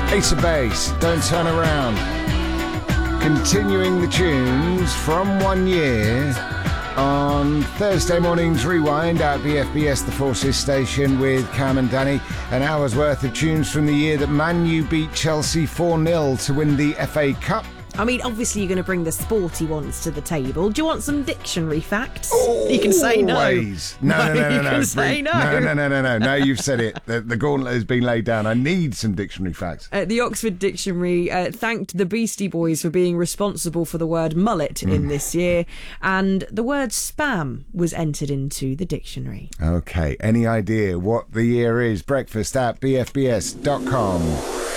Ace of Base, Don't Turn Around. Continuing the tunes from 1 year on Thursday morning's Rewind at the FBS The Forces station with Cam and Danny. An hour's worth of tunes from the year that Man U beat Chelsea 4-0 to win the FA Cup. I mean, obviously you're going to bring the sporty ones to the table. Do you want some dictionary facts? You can say no. Always. No. You can say no. No. No, you've said it. The gauntlet has been laid down. I need some dictionary facts. The Oxford Dictionary thanked the Beastie Boys for being responsible for the word mullet in this year, and the word spam was entered into the dictionary. Okay, any idea what the year is? Breakfast at bfbs.com.